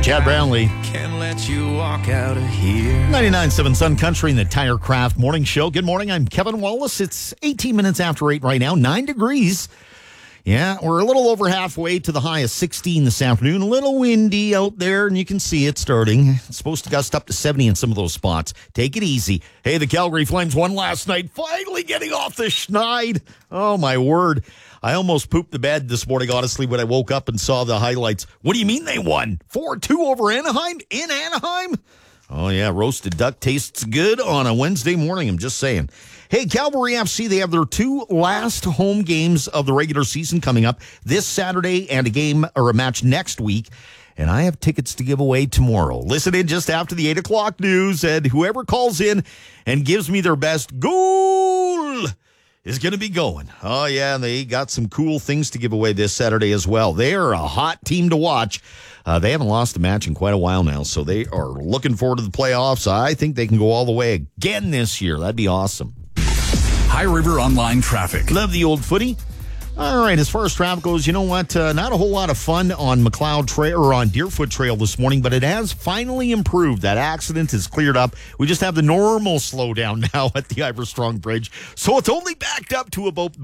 Chad Brownlee. Can't let you walk out of here. 99.7 Sun Country in the Tirecraft Morning Show. Good morning. I'm Kevin Wallace. It's 18 minutes after 8 right now, 9 degrees. Yeah, we're a little over halfway to the high of 16 this afternoon. A little windy out there, and you can see it starting. It's supposed to gust up to 70 in some of those spots. Take it easy. Hey, the Calgary Flames won last night, finally getting off the schneid. Oh, my word. I almost pooped the bed this morning, honestly, when I woke up and saw the highlights. What do you mean they won? 4-2 over Anaheim? In Anaheim? Oh, yeah, roasted duck tastes good on a Wednesday morning, I'm just saying. Hey, Cavalry FC, they have their 2 last home games of the regular season coming up this Saturday and a match next week. And I have tickets to give away tomorrow. Listen in just after the 8 o'clock news, and whoever calls in and gives me their best goal is going to be going. Oh, yeah, and they got some cool things to give away this Saturday as well. They are a hot team to watch. They haven't lost a match in quite a while now, so they are looking forward to the playoffs. I think they can go all the way again this year. That'd be awesome. High River Online Traffic. Love the old footy. All right, as far as traffic goes, you know what? Not a whole lot of fun on McLeod Trail or on Deerfoot Trail this morning, but it has finally improved. That accident is cleared up. We just have the normal slowdown now at the Iverstrong Bridge, so it's only backed up to about